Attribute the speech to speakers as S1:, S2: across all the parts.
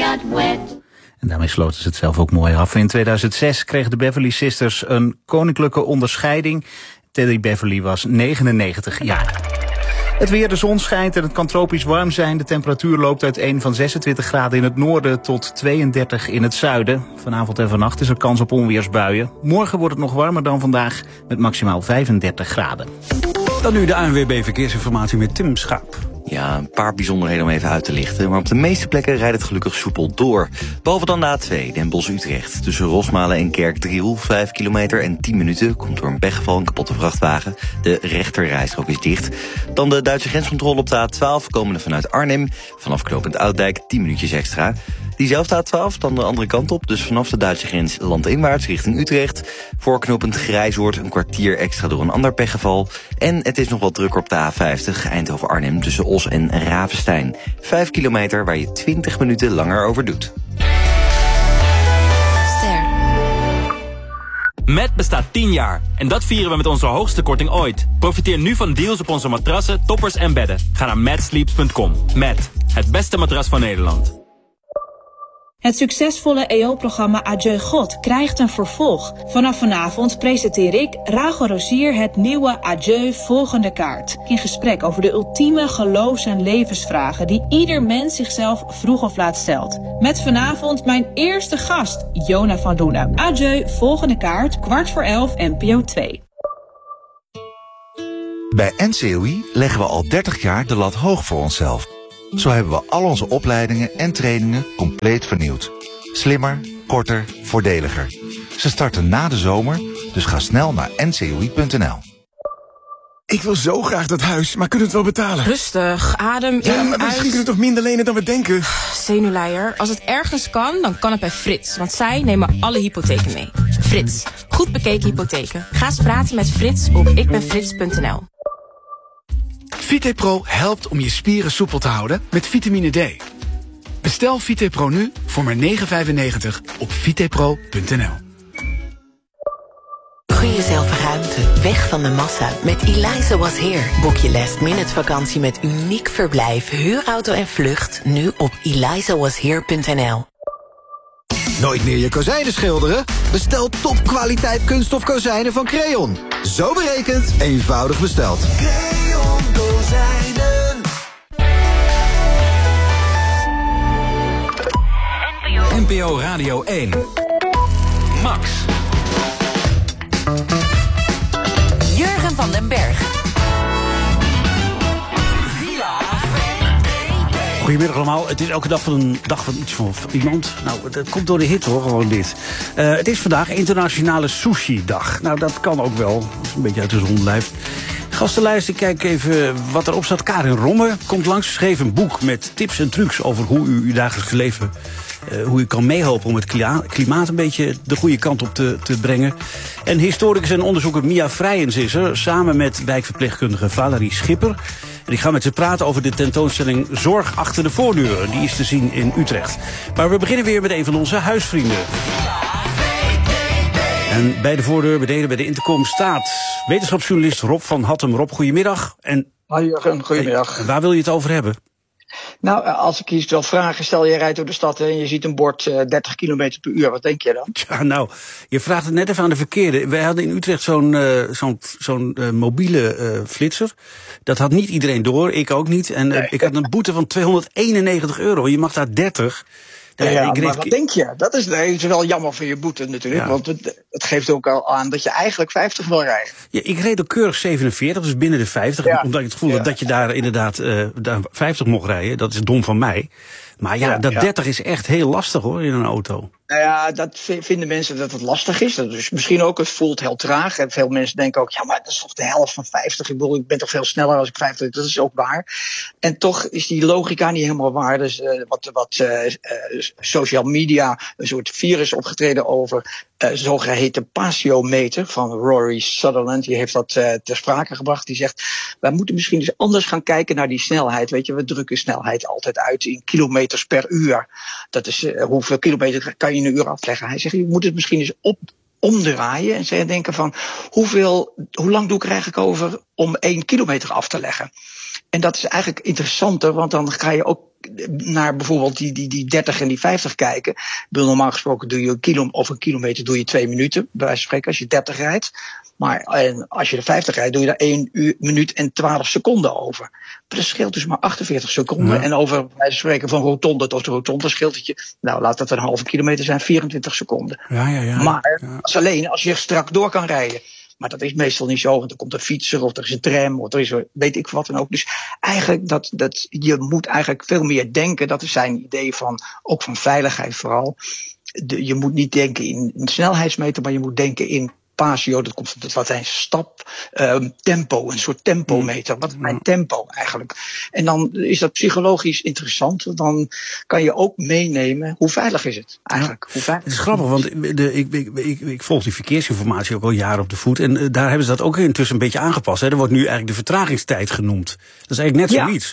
S1: got wet.
S2: En daarmee sloten ze het zelf ook mooi af. In 2006 kregen de Beverly Sisters een koninklijke onderscheiding. Teddy Beverly was 99 jaar. Het weer, de zon schijnt en het kan tropisch warm zijn. De temperatuur loopt uiteen van 26 graden in het noorden tot 32 in het zuiden. Vanavond en vannacht is er kans op onweersbuien. Morgen wordt het nog warmer dan vandaag met maximaal 35 graden.
S3: Dan nu de ANWB Verkeersinformatie met Tim Schaap.
S4: Ja, een paar bijzonderheden om even uit te lichten. Maar op de meeste plekken rijdt het gelukkig soepel door. Behalve dan de A2, Den Bosch-Utrecht. Tussen Rosmalen en Kerkdriel, 5 kilometer en 10 minuten. Komt door een pechgeval een kapotte vrachtwagen. De rechterrijstrook is dicht. Dan de Duitse grenscontrole op de A12, komende vanuit Arnhem. Vanaf knooppunt Ouddijk, 10 minuutjes extra. Diezelfde A12, dan de andere kant op. Dus vanaf de Duitse grens landinwaarts richting Utrecht. Voor knooppunt Grijzoord een kwartier extra door een ander pechgeval. En het is nog wat drukker op de A50, Eindhoven-Arnhem, tussen Os en Ravenstein. 5 kilometer waar je 20 minuten langer over doet.
S5: Met bestaat 10 jaar. En dat vieren we met onze hoogste korting ooit. Profiteer nu van deals op onze matrassen, toppers en bedden. Ga naar matsleeps.com. Met het beste matras van Nederland.
S6: Het succesvolle EO-programma Adieu God krijgt een vervolg. Vanaf vanavond presenteer ik, Rachel Rosier, het nieuwe Adieu Volgende Kaart. In gesprek over de ultieme geloofs- en levensvragen die ieder mens zichzelf vroeg of laat stelt. Met vanavond mijn eerste gast, Jona van Loenen. Adieu Volgende Kaart, 11:15 NPO 2.
S7: Bij NCOI leggen we al 30 jaar de lat hoog voor onszelf. Zo hebben we al onze opleidingen en trainingen compleet vernieuwd. Slimmer, korter, voordeliger. Ze starten na de zomer, dus ga snel naar ncoi.nl.
S8: Ik wil zo graag dat huis, maar kunnen we het wel betalen?
S9: Rustig, adem in,
S8: ja, maar misschien kunnen we toch minder lenen dan we denken?
S9: Zenuwleier, als het ergens kan, dan kan het bij Frits. Want zij nemen alle hypotheken mee. Frits, goed bekeken hypotheken. Ga eens praten met Frits op ikbenfrits.nl.
S8: VitePro helpt om je spieren soepel te houden met vitamine D. Bestel VitePro nu voor maar €9,95 op vitepro.nl.
S10: Gun jezelf ruimte, weg van de massa. Met Eliza Was Here boek je last-minute vakantie met uniek verblijf, huurauto en vlucht. Nu op elizawashere.nl.
S11: Nooit meer je kozijnen schilderen? Bestel topkwaliteit kunststof kozijnen van Creon. Zo berekend, eenvoudig besteld. Creon kozijnen.
S3: NPO Radio 1. Max.
S10: Jurgen van den Berg.
S3: Goedemiddag allemaal. Het is elke dag een dag van iets van iemand. Nou, dat komt door de hit hoor, gewoon dit. Het is vandaag Internationale Sushi-dag. Nou, dat kan ook wel, als een beetje uit de zon blijft. Gastenlijst, ik kijk even wat erop staat. Karin Romme komt langs, schreef een boek met tips en trucs over hoe u uw dagelijks leven, hoe u kan meehelpen om het klimaat een beetje de goede kant op te brengen. En historicus en onderzoeker Mia Vrijens is er, samen met wijkverpleegkundige Valerie Schipper. En ik ga met ze praten over de tentoonstelling Zorg achter de voordeuren. Die is te zien in Utrecht. Maar we beginnen weer met een van onze huisvrienden. En bij de voordeur beneden bij de intercom staat wetenschapsjournalist Rob van Hattem. Rob, goedemiddag.
S12: Hoi Jurgen, goedemiddag.
S3: Waar wil je het over hebben?
S12: Nou, als ik iets wil vragen, stel je rijdt door de stad en je ziet een bord 30 km per uur. Wat denk je dan?
S3: Ja, nou, je vraagt het net even aan de verkeerde. Wij hadden in Utrecht zo'n mobiele flitser. Dat had niet iedereen door, ik ook niet. En ik had een boete van €291. Je mag daar 30.
S12: Maar wat denk je? Dat is wel jammer voor je boete natuurlijk. Ja. Want het geeft ook al aan dat je eigenlijk 50 wil rijden.
S3: Ja, ik reed ook keurig 47, dus binnen de 50. Ja. Omdat ik het gevoel had dat je daar inderdaad daar 50 mocht rijden. Dat is dom van mij. Maar 30 is echt heel lastig hoor, in een auto.
S12: Nou ja, dat vinden mensen dat het lastig is. Dat is misschien ook, het voelt heel traag. En veel mensen denken ook, ja, maar dat is toch de helft van 50. Ik bedoel, ik ben toch veel sneller als ik 50. Dat is ook waar. En toch is die logica niet helemaal waar. Dus wat social media een soort virus opgetreden over zogeheten Pasio-meter van Rory Sutherland. Die heeft dat ter sprake gebracht. Die zegt, wij moeten misschien eens anders gaan kijken naar die snelheid. Weet je, we drukken snelheid altijd uit in kilometers per uur. Dat is hoeveel kilometer kan je in een uur afleggen. Hij zegt, je moet het misschien eens omdraaien en zij denken van, hoe lang doe ik er eigenlijk over om 1 kilometer af te leggen? En dat is eigenlijk interessanter, want dan ga je ook naar bijvoorbeeld die 30 en die 50 kijken. Normaal gesproken doe je een kilometer doe je 2 minuten, bij wijze van spreken, als je 30 rijdt. Maar als je de 50 rijdt, doe je daar 1 minuut en 12 seconden over. Maar dat scheelt dus maar 48 seconden. Ja. En over, bij wijze van spreken, van rotonde tot rotonde scheelt het je, nou laat dat een halve kilometer zijn, 24 seconden.
S3: Ja.
S12: Maar alleen als je strak door kan rijden. Maar dat is meestal niet zo, want er komt een fietser of er is een tram of er is weet ik wat dan ook. Dus eigenlijk je moet eigenlijk veel meer denken. Dat is zijn idee ook van veiligheid vooral. Je moet niet denken in snelheidsmeter, maar je moet denken in patio, dat komt van het Latijnse stap, tempo, een soort tempometer. Wat is mijn tempo eigenlijk? En dan is dat psychologisch interessant. Dan kan je ook meenemen, hoe veilig is het eigenlijk?
S3: Ja, het is grappig, want ik volg die verkeersinformatie ook al jaren op de voet. En daar hebben ze dat ook intussen een beetje aangepast. Hè. Er wordt nu eigenlijk de vertragingstijd genoemd. Dat is eigenlijk net zoiets.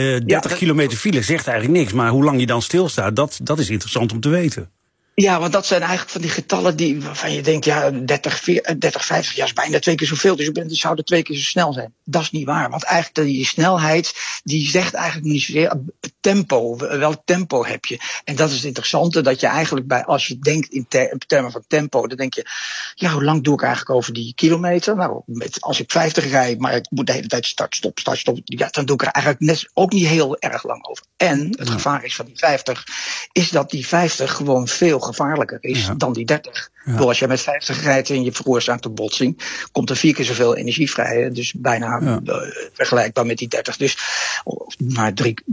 S3: 30 kilometer file zegt eigenlijk niks. Maar hoe lang je dan stilstaat, dat is interessant om te weten.
S12: Ja, want dat zijn eigenlijk van die getallen waarvan je denkt, 30, 50, is bijna 2 keer zoveel. Dus je zou 2 keer zo snel zijn. Dat is niet waar. Want eigenlijk die snelheid, die zegt eigenlijk niet zozeer tempo. Welk tempo heb je? En dat is het interessante, dat je eigenlijk als je denkt in termen van tempo, dan denk je, hoe lang doe ik eigenlijk over die kilometer? Nou, als ik 50 rijd, maar ik moet de hele tijd start, stop, dan doe ik er eigenlijk ook niet heel erg lang over. En het gevaar is van die 50, is dat die 50 gewoon veel gevaarlijker is dan die 30. Ja. Als je met 50 rijdt en je veroorzaakt een botsing, komt er 4 keer zoveel energie vrij. Dus bijna vergelijkbaar met die 30. Dus maar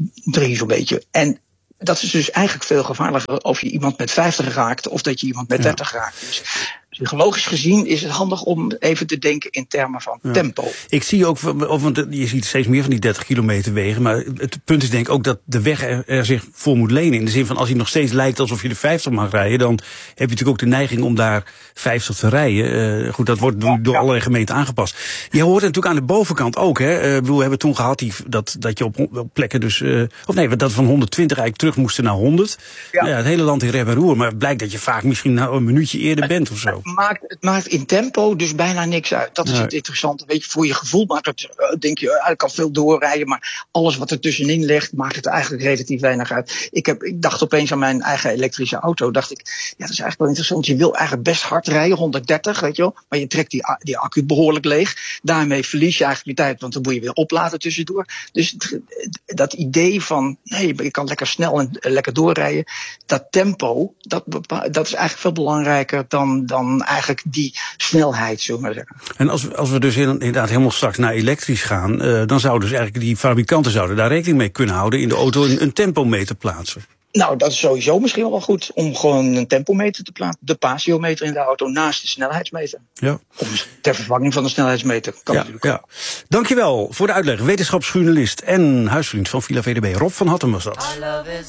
S12: 3 zo'n beetje. En dat is dus eigenlijk veel gevaarlijker of je iemand met 50 raakt of dat je iemand met 30 raakt. Dus psychologisch gezien is het handig om even te denken in termen van tempo.
S3: Ik zie ook, want je ziet steeds meer van die 30 kilometer wegen, maar het punt is denk ik ook dat de weg er zich voor moet lenen. In de zin van, als hij nog steeds lijkt alsof je de 50 mag rijden, dan heb je natuurlijk ook de neiging om daar 50 te rijden. Goed, dat wordt door allerlei gemeenten aangepast. Je hoort natuurlijk aan de bovenkant ook, hè. We hebben toen gehad dat je op plekken dus, dat van 120 eigenlijk terug moesten naar 100. Ja. Het hele land in rep en roer, maar het blijkt dat je vaak misschien een minuutje eerder bent of zo.
S12: Het maakt in tempo dus bijna niks uit. Dat is het interessante. Weet je, voor je gevoel maakt het, denk je, ik kan veel doorrijden, maar alles wat er tussenin ligt, maakt het eigenlijk relatief weinig uit. Ik dacht opeens aan mijn eigen elektrische auto. Dacht ik, dat is eigenlijk wel interessant. Je wil eigenlijk best hard rijden, 130, weet je wel. Maar je trekt die accu behoorlijk leeg. Daarmee verlies je eigenlijk je tijd, want dan moet je weer opladen tussendoor. Dus dat idee van, ik kan lekker snel en lekker doorrijden. Dat tempo, dat is eigenlijk veel belangrijker dan eigenlijk die snelheid, zullen we maar zeggen.
S3: En als we dus inderdaad helemaal straks naar elektrisch gaan, dan zouden dus eigenlijk die fabrikanten daar rekening mee kunnen houden in de auto een tempometer plaatsen.
S12: Nou, dat is sowieso misschien wel goed om gewoon een tempometer te plaatsen. De patiometer in de auto naast de snelheidsmeter.
S3: Ja.
S12: Of ter vervanging van de snelheidsmeter. Kan natuurlijk ook.
S3: Dankjewel voor de uitleg. Wetenschapsjournalist en huisvriend van Villa VDB. Rob van Hattem was dat.